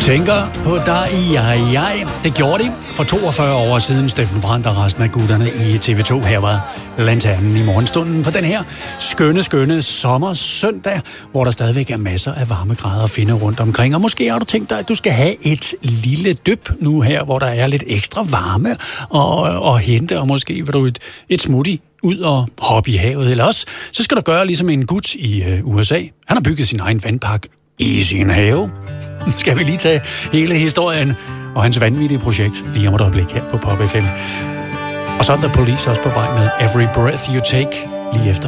Tænker på dig, jeg. Det gjorde de for 42 år siden. Steffen Brandt og resten af gutterne i TV2. Her var Lanternen i morgenstunden på den her skønne sommersøndag, hvor der stadigvæk er masser af varmegrader at finde rundt omkring. Og måske har du tænkt dig, at du skal have et lille dyp nu her, hvor der er lidt ekstra varme og hente, og måske vil du et smutty ud og hoppe i havet. Eller også, så skal du gøre ligesom en gut i USA. Han har bygget sin egen vandpark i sin have. Skal vi lige tage hele historien og hans vanvittige projekt lige om et øjeblik her på Pop FM. Og så er der Police også på vej med Every Breath You Take lige efter.